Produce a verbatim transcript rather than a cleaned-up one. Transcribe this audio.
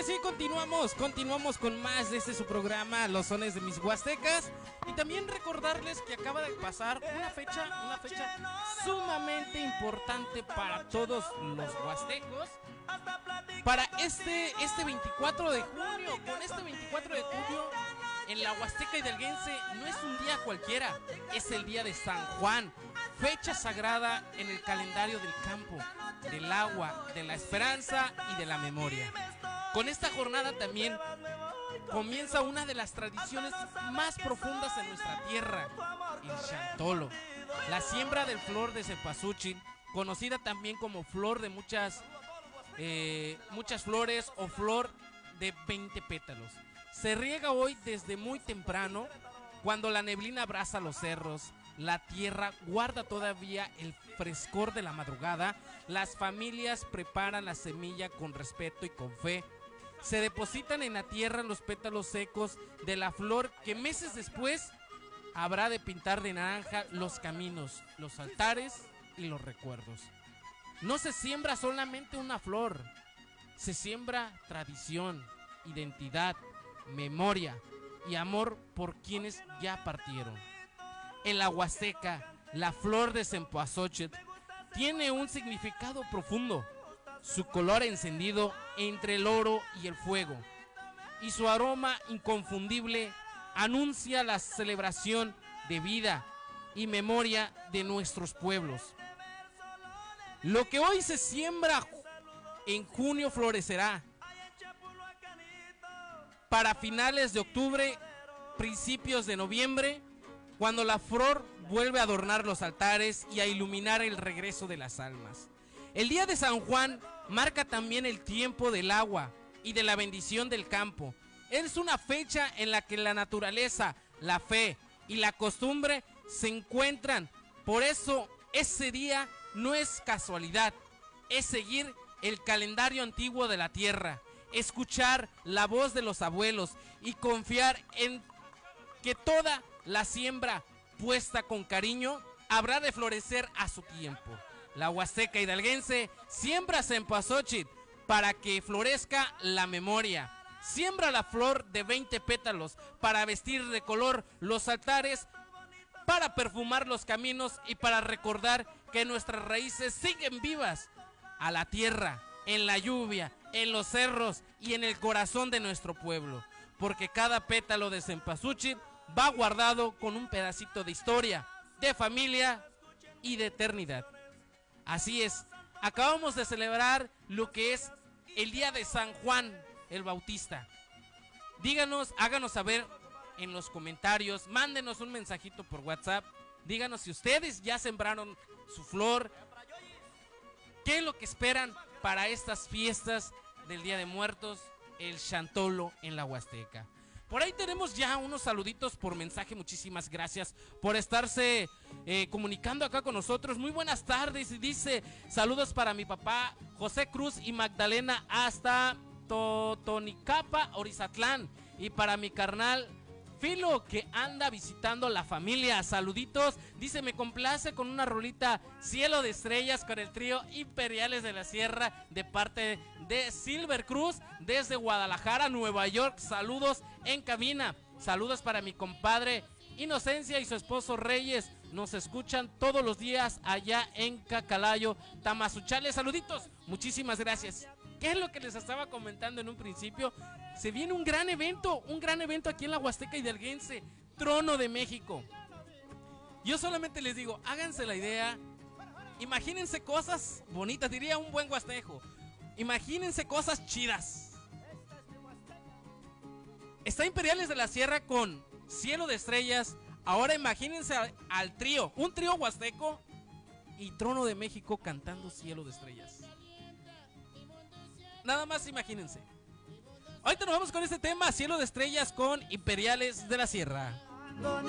sí, continuamos, continuamos con más de este su programa, Los Sones de mis Huastecas. Y también recordarles que acaba de pasar una fecha, una fecha sumamente importante para todos los huastecos. Para este, este veinticuatro de junio, con este veinticuatro de junio, en la Huasteca Hidalguense no es un día cualquiera, es el día de San Juan, fecha sagrada en el calendario del campo, del agua, de la esperanza y de la memoria. Con esta jornada también comienza una de las tradiciones más profundas en nuestra tierra, el Chantolo, la siembra del flor de cempasúchil, conocida también como flor de muchas, eh, muchas flores o flor de veinte pétalos. Se riega hoy desde muy temprano, cuando la neblina abraza los cerros, la tierra guarda todavía el frescor de la madrugada, las familias preparan la semilla con respeto y con fe. Se depositan en la tierra los pétalos secos de la flor que meses después habrá de pintar de naranja los caminos, los altares y los recuerdos. No se siembra solamente una flor, se siembra tradición, identidad, memoria y amor por quienes ya partieron. En la Huasteca, la flor de cempasúchil tiene un significado profundo. Su color encendido entre el oro y el fuego, y su aroma inconfundible anuncia la celebración de vida y memoria de nuestros pueblos. Lo que hoy se siembra en junio florecerá para finales de octubre, principios de noviembre, cuando la flor vuelve a adornar los altares y a iluminar el regreso de las almas. El día de San Juan marca también el tiempo del agua y de la bendición del campo. Es una fecha en la que la naturaleza, la fe y la costumbre se encuentran. Por eso ese día no es casualidad, es seguir el calendario antiguo de la tierra, escuchar la voz de los abuelos y confiar en que toda la siembra puesta con cariño habrá de florecer a su tiempo. La Huasteca Hidalguense siembra cempasúchil para que florezca la memoria. Siembra la flor de veinte pétalos para vestir de color los altares, para perfumar los caminos y para recordar que nuestras raíces siguen vivas a la tierra, en la lluvia, en los cerros y en el corazón de nuestro pueblo. Porque cada pétalo de cempasúchil va guardado con un pedacito de historia, de familia y de eternidad. Así es, acabamos de celebrar lo que es el día de San Juan el Bautista. Díganos, háganos saber en los comentarios, mándenos un mensajito por WhatsApp, díganos si ustedes ya sembraron su flor, qué es lo que esperan para estas fiestas del Día de Muertos, el Chantolo en la Huasteca. Por ahí tenemos ya unos saluditos por mensaje. Muchísimas gracias por estarse eh, comunicando acá con nosotros. Muy buenas tardes. Y dice, saludos para mi papá José Cruz y Magdalena hasta Totonicapa, Orizatlán. Y para mi carnal Filo, que anda visitando la familia. Saluditos. Dice, me complace con una rolita Cielo de Estrellas con el trío Imperiales de la Sierra de parte de Silver Cruz desde Guadalajara, Nueva York. Saludos en cabina. Saludos para mi compadre Inocencia y su esposo Reyes. Nos escuchan todos los días allá en Cacalayo, Tamazuchale. Saluditos. Muchísimas gracias. ¿Qué es lo que les estaba comentando en un principio? Se viene un gran evento, un gran evento aquí en la Huasteca Hidalguense, Trono de México. Yo solamente les digo, háganse la idea, imagínense cosas bonitas, diría un buen huastejo, imagínense cosas chidas. Está Imperiales de la Sierra con Cielo de Estrellas, ahora imagínense al, al trío, un trío huasteco y Trono de México cantando Cielo de Estrellas. Nada más imagínense. Ahorita nos vamos con este tema, Cielo de Estrellas con Imperiales de la Sierra.